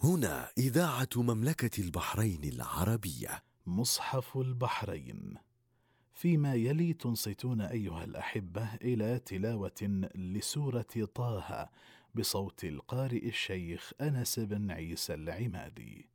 هنا إذاعة مملكة البحرين العربية. مصحف البحرين. فيما يلي تنصتون أيها الأحبة إلى تلاوة لسورة طه بصوت القارئ الشيخ أنس بن عيسى العمادي.